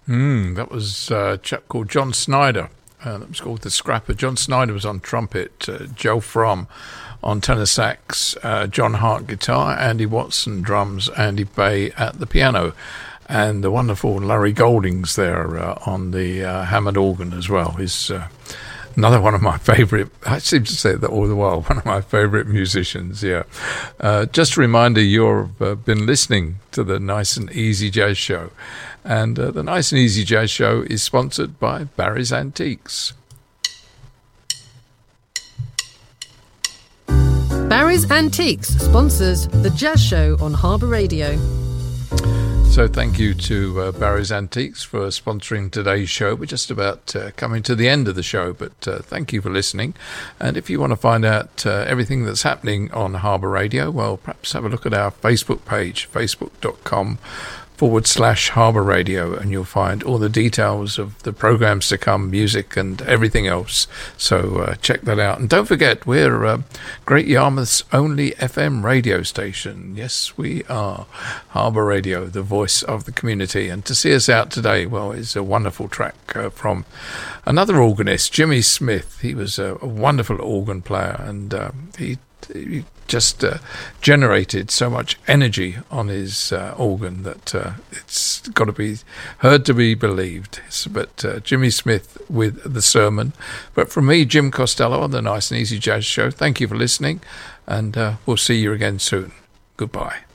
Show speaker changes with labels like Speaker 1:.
Speaker 1: That was a chap called John Snyder. That was called The Scrapper. John Snyder was on trumpet, Joe Fromm on tenor sax, John Hart guitar, Andy Watson drums, Andy Bay at the piano, and the wonderful Larry Goldings there on the Hammond organ as well. He's another one of my favourite, I seem to say that all the while, one of my favourite musicians, yeah. Just a reminder, you've been listening to the Nice and Easy Jazz Show. And the Nice and Easy Jazz Show is sponsored by Barry's Antiques.
Speaker 2: Barry's Antiques sponsors the Jazz Show on Harbour Radio.
Speaker 1: So thank you to Barry's Antiques for sponsoring today's show. We're just about coming to the end of the show, but thank you for listening. And if you want to find out everything that's happening on Harbour Radio, well, perhaps have a look at our Facebook page, facebook.com/Harbour Radio, and you'll find all the details of the programs to come, music and everything else. So check that out. And don't forget, we're Great Yarmouth's only FM radio station. Yes, we are. Harbour Radio, the voice of the community. And to see us out today, well, it's a wonderful track from another organist, Jimmy Smith. He was a wonderful organ player, and he just generated so much energy on his organ that it's got to be heard to be believed. But Jimmy Smith with The Sermon. But from me, Jim Costello, on the Nice and Easy Jazz Show, thank you for listening, and we'll see you again soon. Goodbye.